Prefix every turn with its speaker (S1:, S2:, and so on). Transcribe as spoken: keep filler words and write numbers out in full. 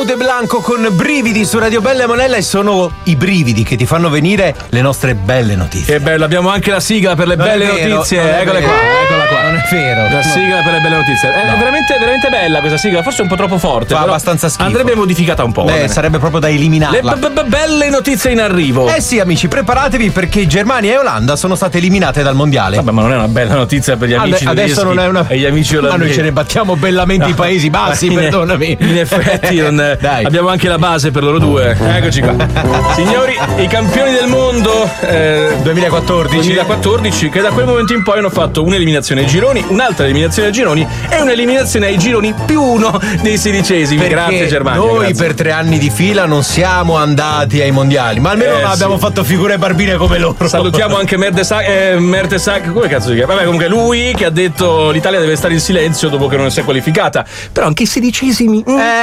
S1: De Blanco con Brividi su Radio Bella e Monella, e sono i brividi che ti fanno venire le nostre belle notizie.
S2: Che bello, abbiamo anche la sigla per le
S1: non
S2: belle
S1: vero,
S2: notizie. Eccola
S1: vero.
S2: qua, eccola qua.
S1: Non è vero.
S2: La sigla per le belle notizie. È
S1: No.
S2: veramente, veramente bella questa sigla, forse un po' troppo forte.
S1: Fa
S2: però
S1: abbastanza schifo.
S2: andrebbe modificata un po'.
S1: Beh, sarebbe proprio da eliminarla.
S2: Le b- b- belle notizie in arrivo.
S1: Eh sì, amici, preparatevi perché Germania e Olanda sono state eliminate dal mondiale.
S2: Vabbè, ma non è una bella notizia per gli amici
S1: Ade- adesso
S2: tedeschi
S1: non è una.
S2: e gli amici olandesi.
S1: Ma noi ce ne battiamo bellamente i Paesi Bassi,
S2: in,
S1: perdonami.
S2: In effetti non,
S1: Dai.
S2: abbiamo anche la base per loro due. Eccoci qua. Signori, i campioni del mondo eh,
S1: duemilaquattordici
S2: duemilaquattordici, che da quel momento in poi hanno fatto un'eliminazione ai gironi, un'altra eliminazione ai gironi e un'eliminazione ai gironi più uno dei sedicesimi.
S1: Perché
S2: Grazie Germania.
S1: noi
S2: grazie.
S1: per tre anni di fila non siamo andati ai mondiali, ma almeno
S2: Eh,
S1: non abbiamo
S2: sì.
S1: fatto figure barbine come loro.
S2: Salutiamo anche Mertesac, eh, Mertesac, come cazzo si chiama? Vabbè, comunque lui che ha detto l'Italia deve stare in silenzio dopo che non si è qualificata. Però anche i sedicesimi. mm,
S1: Eh,